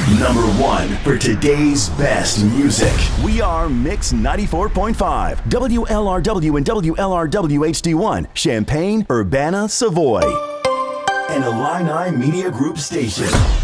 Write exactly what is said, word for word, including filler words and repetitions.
Number one for today's best music. We are Mix ninety-four point five, W L R W and W L R W H D one, Champaign, Urbana, Savoy. An Illini Media Group station.